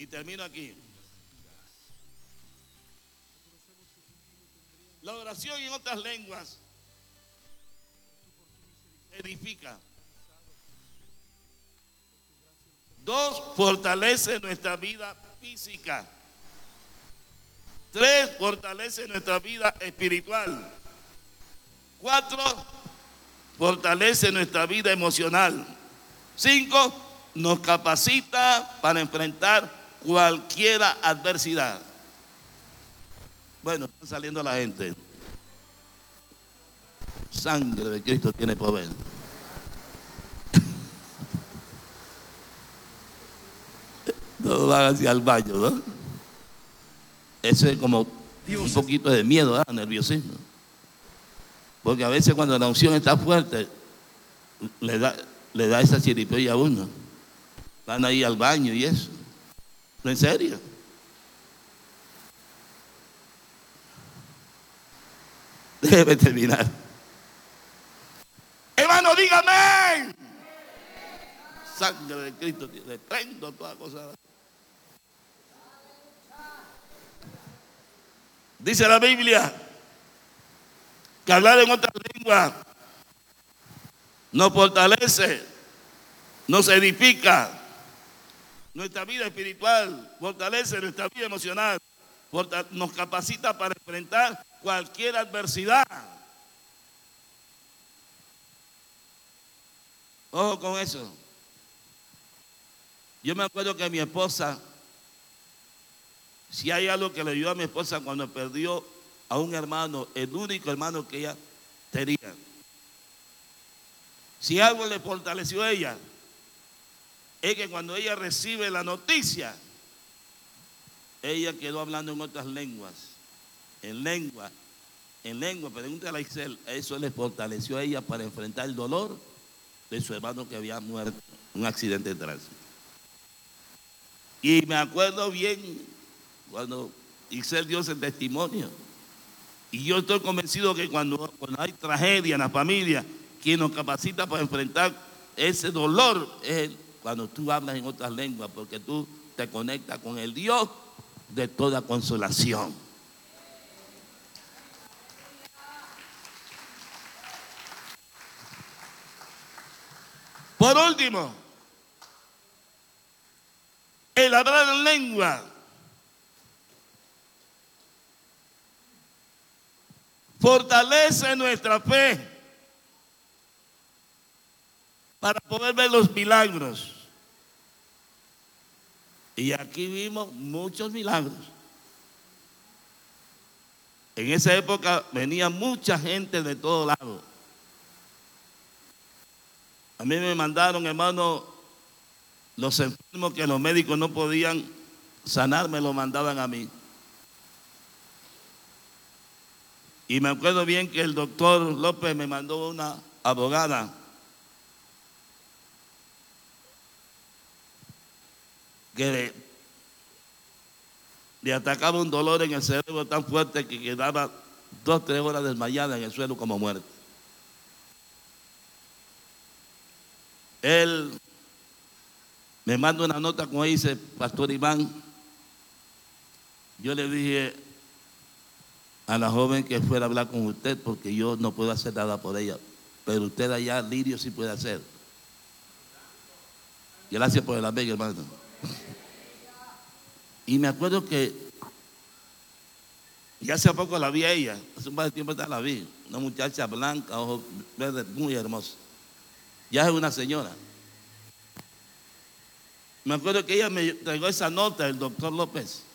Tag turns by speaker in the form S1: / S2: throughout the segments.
S1: Y termino aquí. La oración en otras lenguas edifica. 2, fortalece nuestra vida física. 3, fortalece nuestra vida espiritual. 4, fortalece nuestra vida emocional. 5, nos capacita para enfrentar cualquier adversidad. Bueno, está saliendo la gente. Sangre de Cristo tiene poder. No van hacia el baño, ¿no? Eso es como un poquito de miedo, ¿eh? Nerviosismo. Porque a veces cuando la unción está fuerte, le da esa chiripeya a uno. Van ahí al baño y eso. ¿No, en serio? Déjeme terminar. Hermano, dígame. Sangre de Cristo, le prendo toda cosa. Dice la Biblia que hablar en otra lengua nos fortalece, nos edifica nuestra vida espiritual, fortalece nuestra vida emocional, nos capacita para enfrentar cualquier adversidad. Ojo con eso. Yo me acuerdo que mi esposa, si hay algo que le ayudó a mi esposa cuando perdió a un hermano, el único hermano que ella tenía. Si algo le fortaleció a ella, es que cuando ella recibe la noticia, ella quedó hablando en otras lenguas. En lengua, pregúntale a Isel, eso le fortaleció a ella para enfrentar el dolor de su hermano que había muerto en un accidente de tránsito. Y me acuerdo bien cuando Isel dio ese testimonio. Y yo estoy convencido que cuando hay tragedia en la familia, quien nos capacita para enfrentar ese dolor es cuando tú hablas en otras lenguas, porque tú te conectas con el Dios de toda consolación. Por último, el hablar en lengua fortalece nuestra fe para poder ver los milagros. Y aquí vimos muchos milagros. En esa época venía mucha gente de todos lados. A mí me mandaron, hermano, los enfermos que los médicos no podían sanar, me lo mandaban a mí. Y me acuerdo bien que el doctor López me mandó una abogada que le atacaba un dolor en el cerebro tan fuerte que quedaba 2 o 3 horas desmayada en el suelo como muerta. Él me manda una nota como dice, Pastor Iván, yo le dije a la joven que fuera a hablar con usted porque yo no puedo hacer nada por ella, pero usted allá, Lirio, sí puede hacer. Gracias por el amén, hermano. Y me acuerdo que ya hace poco la vi a ella, hace un par de tiempo la vi, una muchacha blanca, ojos verdes, muy hermosa. Ya es una señora. Me acuerdo que ella me entregó esa nota, el doctor López.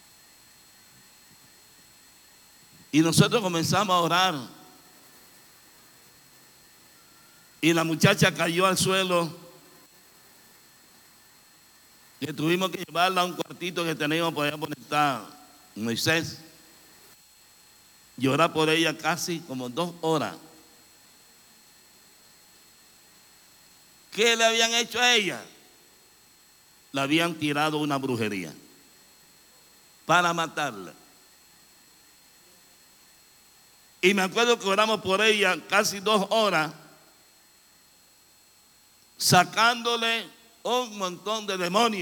S1: Y nosotros comenzamos a orar. Y la muchacha cayó al suelo. Y tuvimos que llevarla a un cuartito que teníamos por allá donde está Moisés. Y orar por ella casi como 2 horas. ¿Qué le habían hecho a ella? Le habían tirado una brujería para matarla. Y me acuerdo que oramos por ella casi 2 horas, sacándole un montón de demonios.